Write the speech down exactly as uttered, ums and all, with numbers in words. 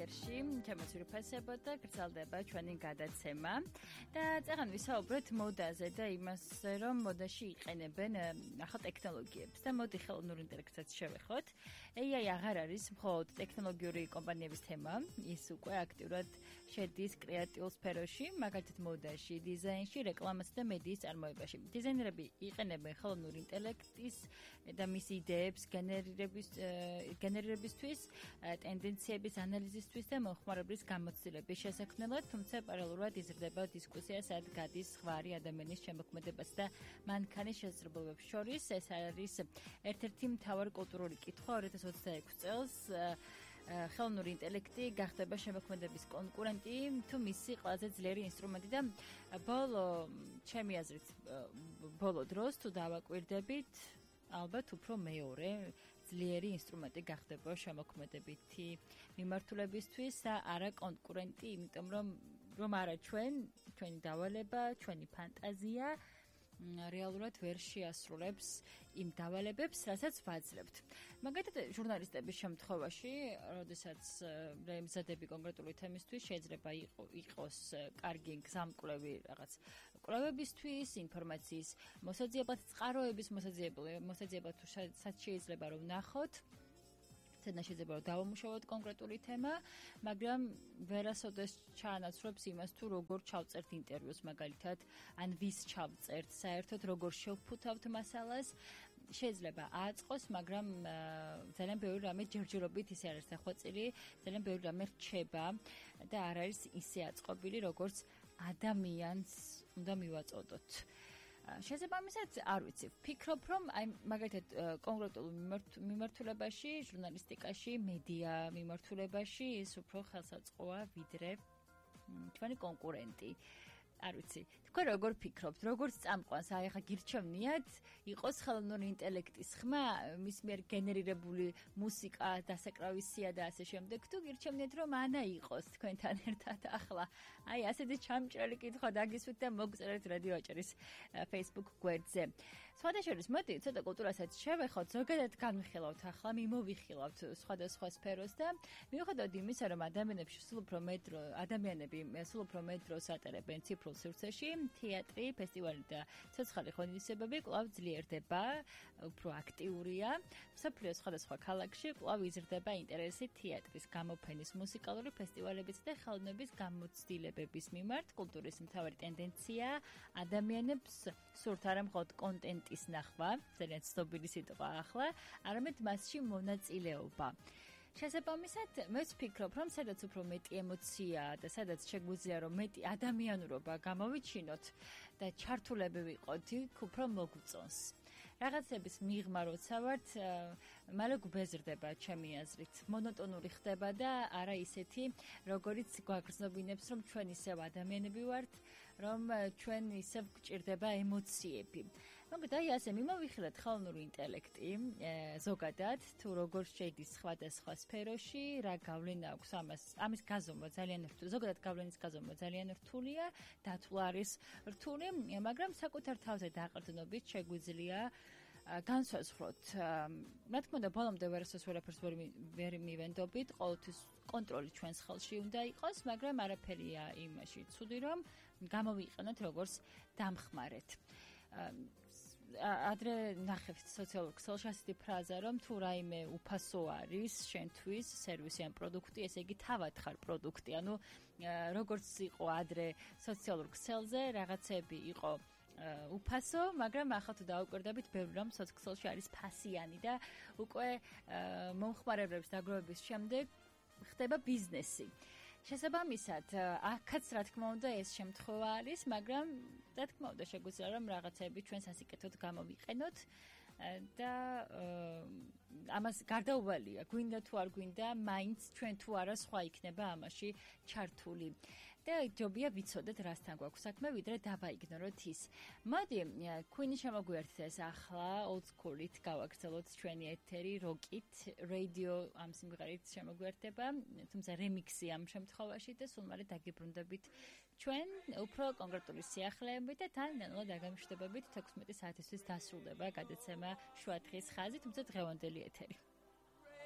ეთერში, ჩემს უფასებად და გრძელდება ჩვენი გადაცემა. და წეგან ვისაუბრეთ მოდაზე და იმაზე, რომ მოდაში იყენებენ ახალ ტექნოლოგიებს და მოდი ხელოვნურ ინტელექტსაც შევეხოთ. ეი აი აღარ არის მხოლოდ ტექნოლოგიური კომპანიების თემა, ის უკვე აქტიურად შედის კრეატიულ სფეროში, მაგალითად მოდაში, დიზაინში, რეკლამასა და მედიის წარმოებაში. დიზაინერები იყენებენ ხელოვნურ ინტელექტის და მის იდეებს გენერირების გენერირებისთვის, ტენდენციების ანალიზისთვის და მომხმარებლის გამოცდილების შესაქმნელად, თუმცა პარალელურად იზრდება დისკუსია, სად გადის ზღვარი ადამიანის შემოქმედებას და მანქანის შესაძლებლობებს შორის. ეს არის ერთ-ერთი მთავარი კულტურული კითხვა ორი ათას ოცდაექვსი წელს. ხელოვნური ინტელექტი გახდება შემოქმედების კონკურენტი, თუ მისი ყველაზე ძლიერი ინსტრუმენტი და ბოლო, ჩემი აზრით, ბოლო დროს თუ დავაკვირდებით, ალბათ უფრო მეორე ძლიერი ინსტრუმენტი გახდება შემოქმედებითი მიმართულებისთვის და არა კონკურენტი, იმიტომ რომ რომ არა ჩვენ, ჩვენი დავალება, ჩვენი ფანტაზია რეალურად ვერ შეასრულებს იმ დავალებებს, რასაც ვაძლევთ. მაგალითად, ჟურნალისტების შემთხვევაში, როდესაც მზადები კონკრეტული თემისთვის, შეიძლება იყოს კარგი გზამკვლევი რაღაც კვლევებისთვის, ინფორმაციის მოსაძიებლად, წყაროების მოსაძიებლად, სადაც შეიძლება რომ ნახოთ. ცედნა შეიძლება რომ დავამუშავოთ კონკრეტული თემა, მაგრამ ვერასოდეს ჩაანაცვლებს იმას, თუ როგორ ჩავწერთ ინტერვიუს მაგალითად, ან ვის ჩავწერთ, საერთოდ როგორ შევფუთავთ მასალას, შეიძლება აწყოს, მაგრამ ძალიან ბევრი რამე ჯერჯერობით ისე არის დახვეწილი, ძალიან ბევრი რამე რჩება და არ არის ისე აწყობილი, როგორც ადამიანს უნდა მივაწოდოთ. შესაბამისად, არ ვიცი, ვფიქრობ, რომ აი მაგალითად კონკრეტულ მიმართულებაში, ჟურნალისტიკაში, მედია მიმართულებაში ის უფრო ხელსაწყოა ვიდრე ჩვენი კონკურენტი. არ ვიცი, თქვენ როგორ ფიქრობთ, როგორც წამყვანს, აი ახლა გირჩევნიათ, იყოს ხელოვნური ინტელექტის ხმა, მის მიერ გენერირებული მუსიკა, დასაკრავისია და ასე შემდეგ, თუ გირჩევნიათ, რომ ანა იყოს თქვენთან ერთად ახლა. აი ასეთი ჩამჭრელი კითხვა დაგისვით და მოგწერეთ რადიო აჭარის Facebook გვერდზე. სხვადასხვა მოდი, ცოტა კულტურასაც შევეხოთ, ზოგადად განვიხილავთ ახლა, მიმოვიხილავთ სხვადასხვა სფეროს და მიუხედავად იმისა, რომ ადამიანებში სულ უფრო მეტ ადამიანები სულ უფრო მეტ დროს ატარებენ ციფრულ სივრცეში, თეატრი, ფესტივალი და ცოცხალი ღონისძიებები კვლავ ძლიერდება, უფრო აქტიურია. მსოფლიოს სხვადასხვა ქალაქში კვლავ იზრდება ინტერესი თეატრის, გამოფენის, მუსიკალური ფესტივალების და ხელოვნების გამოცდილებების მიმართ. კულტურის მთავარი ტენდენცია ადამიანებს სურთ არა მხოლოდ კონტენტის ნახვა, ძალიან ცნობილი სიტყვა ახლა, არამედ მასში მონაწილეობა. შესაბამისად, მეც ვფიქრობ, რომ სადაც უფრო მეტი ემოციაა და სადაც შეგვიძლია რომ მეტი ადამიანურობა გამოვიჩინოთ და ჩართულები ვიყოთ, იქ უფრო მოგვწონს. რაღაცების მიღმა როცა ვართ, მალე გვბეზრდება ჩემი აზრით. მონოტონური ხდება და არა ისეთი, როგორიც გვაგრძნობინებს, რომ ჩვენ ისევ ადამიანები ვართ, რომ ჩვენ ისევ გვჭირდება ემოციები. მოგეთ, აი ასე მიმოვიხილეთ ხელოვნური ინტელექტი ზოგადად, თუ როგორ შედის სხვადასხვა სფეროში, რა გავლენა აქვს ამას, ამის გაზომვა ძალიან რთული, ზოგადად გავლენის გაზომვა ძალიან რთულია, დათვლა არის რთული, მაგრამ საკუთარ თავზე დაყრდნობით შეგვიძლია განსაზღვროთ. რა თქმა უნდა, ბოლომდე ვერასდროს ვერაფერს ვერ მივენდობით, ყოველთვის კონტროლი ჩვენს ხელში უნდა იყოს, მაგრამ არაფერია იმაში ცუდი, რომ გამოვიყენოთ როგორც დამხმარეთ. ადრე ნახევთ სოციალურ ქსელში ასეთი ფრაზა, რომ თუ რაიმე უფასო არის შენთვის სერვისი ან პროდუქტი, ესე იგი თავად ხარ პროდუქტი. ანუ როგორც იყო ადრე სოციალურ ქსელზე, რაღაცები იყო უფასო, მაგრამ ახლა თუ დაუკვირდებით, ბევრი რამ სოციალში არის ფასიანი და უკვე მომხმარებლების დაგროვების შემდეგ ხდება ბიზნესი. შესაბამისად, აქაც რა თქმა უნდა ეს შემთხვევა არის, მაგრამ რა თქმა უნდა შეგვიძლია რომ რაღაცები ჩვენ სასიკეთოდ გამოვიყენოთ და ამას გარდაუვალია, გვინდა თუ არ გვინდა, მაინც ჩვენ თუ არა სხვა იქნება ამაში ჩართული. და ჯობია ვიცოდეთ რასთან გვაქვს საქმე, ვიდრე დავაიგნოროთ ის. მოდი, Queen-ი შემოგვიერთდეს ახლა, old school-ით გავაგრძელოთ ჩვენი ეთერი, როკით, radio ამ სიმღერით შემოგვიერთდება, თუმცა remix-ი ამ შემთხვევაში და სულ მალე დაგიბრუნდებით ჩვენ უფრო კონკრეტული სიახლეებით და თან ნელ-ნელა დაგამშვიდობებით თექვსმეტი საათისთვის დასრულდება გადაცემა შუა დღის ხაზი, თუმცა დღევანდელი ეთერი.